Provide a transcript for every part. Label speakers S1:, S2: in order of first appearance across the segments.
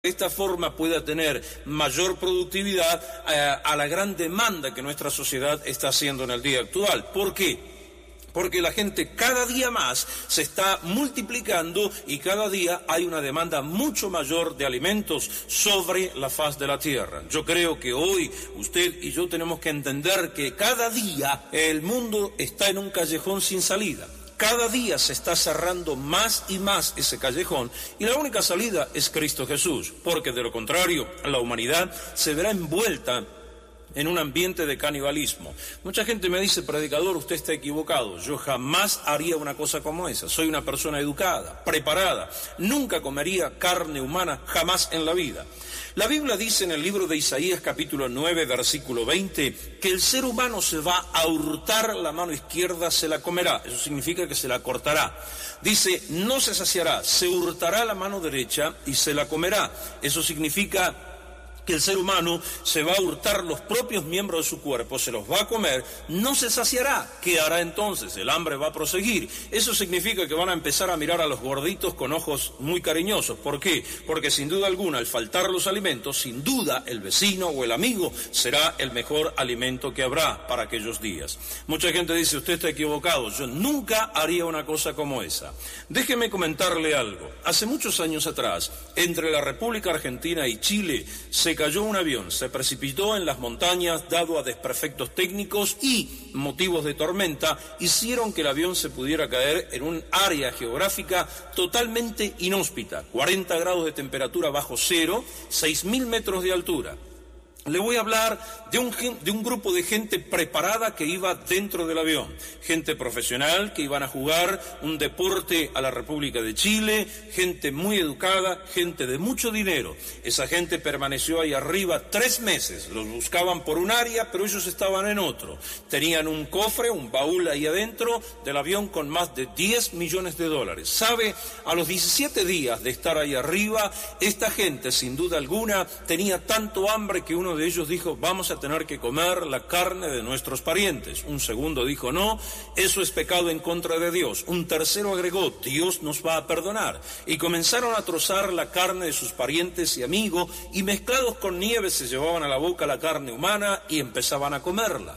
S1: De esta forma pueda tener mayor productividad a la gran demanda que nuestra sociedad está haciendo en el día actual. ¿Por qué? Porque la gente cada día más se está multiplicando y cada día hay una demanda mucho mayor de alimentos sobre la faz de la tierra. Yo creo que hoy usted y yo tenemos que entender que cada día el mundo está en un callejón sin salida. Cada día se está cerrando más y más ese callejón y la única salida es Cristo Jesús, porque de lo contrario la humanidad se verá envuelta en un ambiente de canibalismo. Mucha gente me dice, predicador, usted está equivocado. Yo jamás haría una cosa como esa. Soy una persona educada, preparada. Nunca comería carne humana, jamás en la vida. La Biblia dice en el libro de Isaías capítulo 9, versículo 20, que el ser humano se va a hurtar la mano izquierda, se la comerá. Eso significa que se la cortará. Dice, no se saciará, se hurtará la mano derecha y se la comerá. Eso significa que el ser humano se va a hurtar los propios miembros de su cuerpo, se los va a comer, no se saciará. ¿Qué hará entonces? El hambre va a proseguir. Eso significa que van a empezar a mirar a los gorditos con ojos muy cariñosos. ¿Por qué? Porque sin duda alguna, al faltar los alimentos, sin duda el vecino o el amigo será el mejor alimento que habrá para aquellos días. Mucha gente dice, usted está equivocado, yo nunca haría una cosa como esa. Déjeme comentarle algo. Hace muchos años atrás, entre la República Argentina y Chile, se cayó un avión, se precipitó en las montañas dado a desperfectos técnicos y motivos de tormenta hicieron que el avión se pudiera caer en un área geográfica totalmente inhóspita, 40 grados de temperatura bajo cero, 6.000 metros de altura. Le voy a hablar de un grupo de gente preparada que iba dentro del avión, gente profesional que iban a jugar un deporte a la República de Chile, gente muy educada, gente de mucho dinero. Esa gente permaneció ahí arriba 3 meses, los buscaban por un área, pero ellos estaban en otro. Tenían un cofre, un baúl ahí adentro del avión con más de $10 millones. ¿Sabe? A los 17 días de estar ahí arriba, esta gente, sin duda alguna, tenía tanto hambre que uno de ellos dijo, vamos a tener que comer la carne de nuestros parientes. Un segundo dijo, no, eso es pecado en contra de Dios. Un tercero agregó, Dios nos va a perdonar. Y comenzaron a trozar la carne de sus parientes y amigos y mezclados con nieve se llevaban a la boca la carne humana y empezaban a comerla.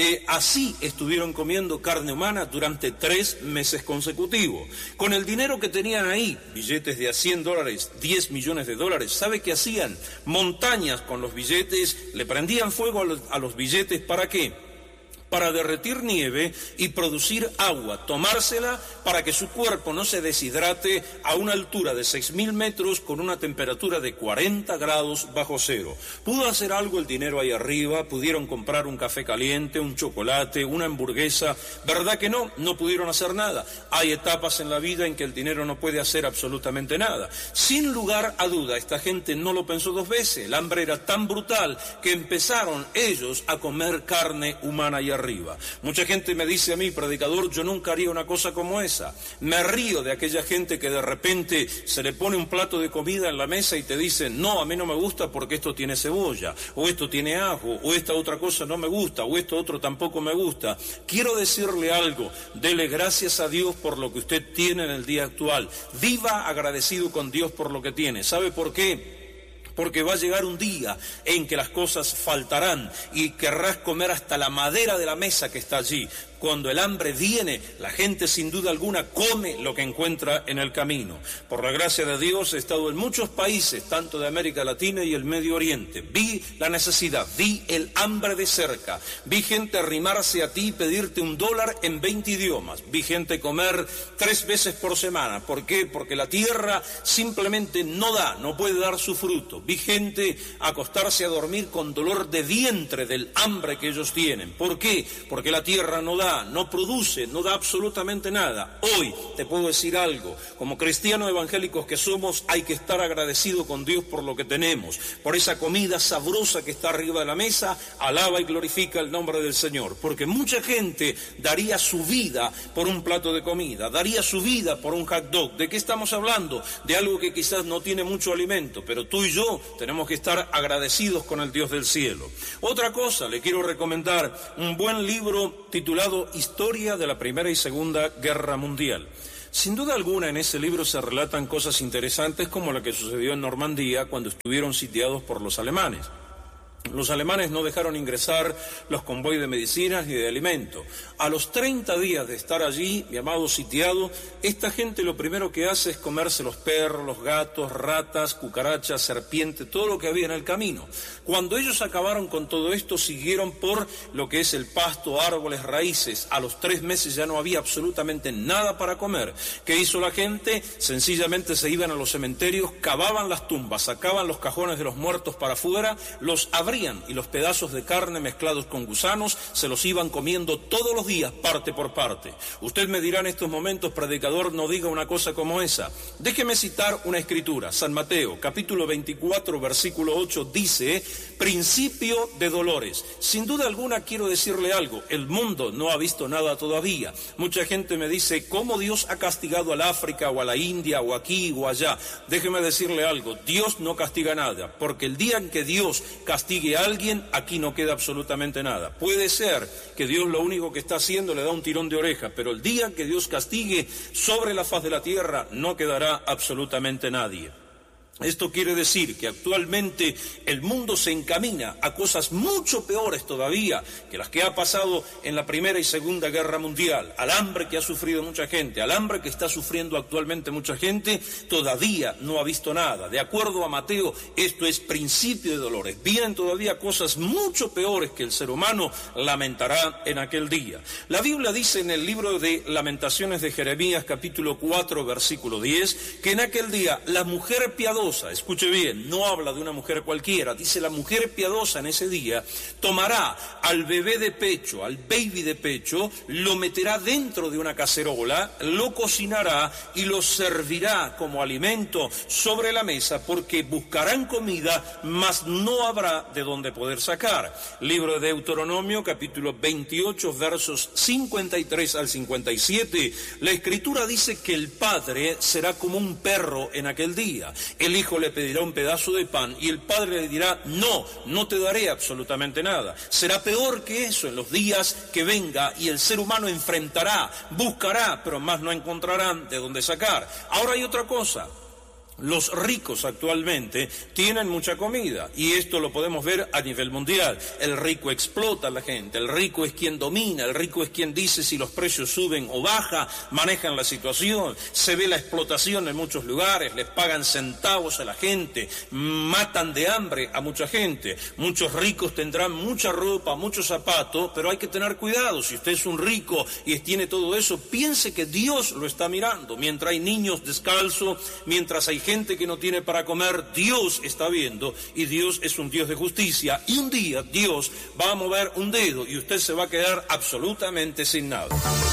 S1: Así estuvieron comiendo carne humana durante 3 meses consecutivos. Con el dinero que tenían ahí, billetes de a $100, $10 millones, ¿sabe qué hacían? Montañas con los billetes, le prendían fuego a los billetes, ¿para qué? Para derretir nieve y producir agua, tomársela para que su cuerpo no se deshidrate a una altura de 6.000 metros con una temperatura de 40 grados bajo cero. ¿Pudo hacer algo el dinero ahí arriba? ¿Pudieron comprar un café caliente, un chocolate, una hamburguesa? ¿Verdad que no? No pudieron hacer nada. Hay etapas en la vida en que el dinero no puede hacer absolutamente nada. Sin lugar a duda, esta gente no lo pensó 2 veces. El hambre era tan brutal que empezaron ellos a comer carne humana ahí arriba. Mucha gente me dice a mí, predicador, yo nunca haría una cosa como esa. Me río de aquella gente que de repente se le pone un plato de comida en la mesa y te dice, no, a mí no me gusta porque esto tiene cebolla, o esto tiene ajo, o esta otra cosa no me gusta, o esto otro tampoco me gusta. Quiero decirle algo, dele gracias a Dios por lo que usted tiene en el día actual. Viva agradecido con Dios por lo que tiene. ¿Sabe por qué? Porque va a llegar un día en que las cosas faltarán y querrás comer hasta la madera de la mesa que está allí. Cuando el hambre viene, la gente sin duda alguna come lo que encuentra en el camino. Por la gracia de Dios he estado en muchos países, tanto de América Latina y el Medio Oriente. Vi la necesidad, vi el hambre de cerca. Vi gente arrimarse a ti y pedirte $1 en 20 idiomas. Vi gente comer 3 veces por semana. ¿Por qué? Porque la tierra simplemente no da, no puede dar su fruto. Vi gente acostarse a dormir con dolor de vientre del hambre que ellos tienen. ¿Por qué? Porque la tierra no da, no produce, no da absolutamente nada. Hoy te puedo decir algo, como cristianos evangélicos que somos, hay que estar agradecido con Dios por lo que tenemos, por esa comida sabrosa que está arriba de la mesa. Alaba y glorifica el nombre del Señor, porque mucha gente daría su vida por un plato de comida, daría su vida por un hot dog. ¿De qué estamos hablando? De algo que quizás no tiene mucho alimento, pero tú y yo tenemos que estar agradecidos con el Dios del cielo. Otra cosa, le quiero recomendar un buen libro titulado Historia de la Primera y Segunda Guerra Mundial. Sin duda alguna en ese libro se relatan cosas interesantes como la que sucedió en Normandía cuando estuvieron sitiados por los alemanes. Los alemanes no dejaron ingresar los convoyes de medicinas ni de alimentos. A los 30 días de estar allí, mi amado sitiado, esta gente lo primero que hace es comerse los perros, los gatos, ratas, cucarachas, serpientes, todo lo que había en el camino. Cuando ellos acabaron con todo esto, siguieron por lo que es el pasto, árboles, raíces. A los 3 meses ya no había absolutamente nada para comer. ¿Qué hizo la gente? Sencillamente se iban a los cementerios, cavaban las tumbas, sacaban los cajones de los muertos para afuera, los abrían y los pedazos de carne mezclados con gusanos se los iban comiendo todos los días, parte por parte. Usted me dirá en estos momentos, predicador, no diga una cosa como esa. Déjeme citar una escritura. San Mateo, capítulo 24, versículo 8, dice: principio de dolores. Sin duda alguna quiero decirle algo, el mundo no ha visto nada todavía. Mucha gente me dice, ¿cómo Dios ha castigado al África o a la India o aquí o allá? Déjeme decirle algo, Dios no castiga nada, porque el día en que Dios castigue a alguien, aquí no queda absolutamente nada. Puede ser que Dios lo único que está haciendo le da un tirón de oreja, pero el día que Dios castigue sobre la faz de la tierra no quedará absolutamente nadie. Esto quiere decir que actualmente el mundo se encamina a cosas mucho peores todavía que las que ha pasado en la Primera y Segunda Guerra Mundial. Al hambre que ha sufrido mucha gente, al hambre que está sufriendo actualmente mucha gente, todavía no ha visto nada. De acuerdo a Mateo, esto es principio de dolores. Vienen todavía cosas mucho peores que el ser humano lamentará en aquel día. La Biblia dice en el libro de Lamentaciones de Jeremías, capítulo 4, versículo 10, que en aquel día la mujer piadosa, escuche bien, no habla de una mujer cualquiera, dice la mujer piadosa en ese día, tomará al bebé de pecho, al baby de pecho, lo meterá dentro de una cacerola, lo cocinará y lo servirá como alimento sobre la mesa, porque buscarán comida, mas no habrá de dónde poder sacar. Libro de Deuteronomio, capítulo 28, versos 53 al 57, la Escritura dice que el padre será como un perro en aquel día. El hijo le pedirá un pedazo de pan y el padre le dirá, no te daré absolutamente nada. Será peor que eso en los días que venga y el ser humano enfrentará, buscará, pero más no encontrarán de dónde sacar. Ahora hay otra cosa. Los ricos actualmente tienen mucha comida y esto lo podemos ver a nivel mundial. El rico explota a la gente, el rico es quien domina, el rico es quien dice si los precios suben o bajan, manejan la situación, se ve la explotación en muchos lugares, les pagan centavos a la gente, matan de hambre a mucha gente. Muchos ricos tendrán mucha ropa, muchos zapatos, pero hay que tener cuidado. Si usted es un rico y tiene todo eso, piense que Dios lo está mirando. Mientras hay niños descalzos, mientras hay gente que no tiene para comer, Dios está viendo y Dios es un Dios de justicia y un día Dios va a mover un dedo y usted se va a quedar absolutamente sin nada.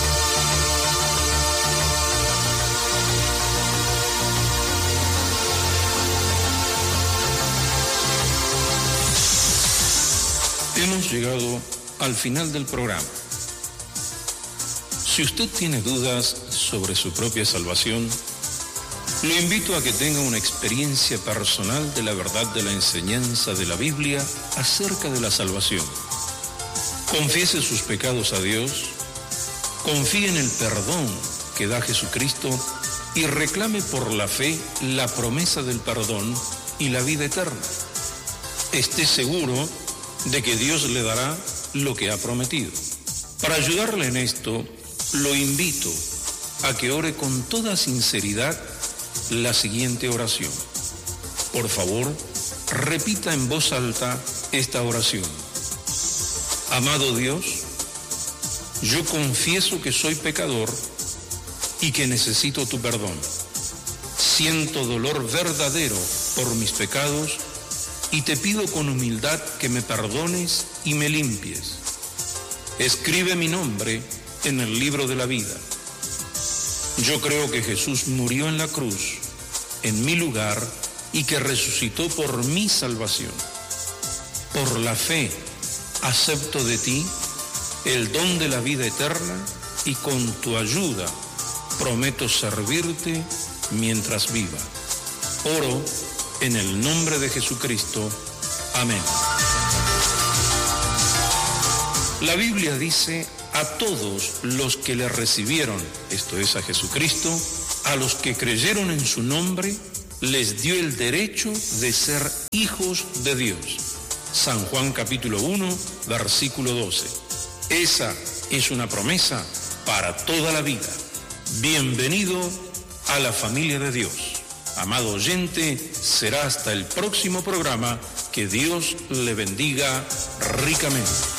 S2: Hemos llegado al final del programa. Si usted tiene dudas sobre su propia salvación, lo invito a que tenga una experiencia personal de la verdad de la enseñanza de la Biblia acerca de la salvación. Confiese sus pecados a Dios, confíe en el perdón que da Jesucristo y reclame por la fe la promesa del perdón y la vida eterna. Esté seguro de que Dios le dará lo que ha prometido. Para ayudarle en esto, lo invito a que ore con toda sinceridad la siguiente oración. Por favor, repita en voz alta esta oración. Amado Dios, yo confieso que soy pecador y que necesito tu perdón. Siento dolor verdadero por mis pecados y te pido con humildad que me perdones y me limpies. Escribe mi nombre en el libro de la vida. Yo creo que Jesús murió en la cruz en mi lugar y que resucitó por mi salvación. Por la fe acepto de ti el don de la vida eterna y con tu ayuda prometo servirte mientras viva. Oro en el nombre de Jesucristo. Amén. La Biblia dice: a todos los que le recibieron, esto es a Jesucristo, a los que creyeron en su nombre, les dio el derecho de ser hijos de Dios. San Juan capítulo 1, versículo 12. Esa es una promesa para toda la vida. Bienvenido a la familia de Dios. Amado oyente, será hasta el próximo programa. Que Dios le bendiga ricamente.